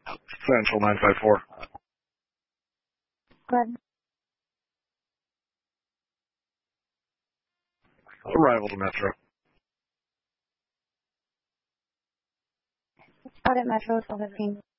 Central 954. Go ahead. Arrival to Metro. Out at Metro 1215.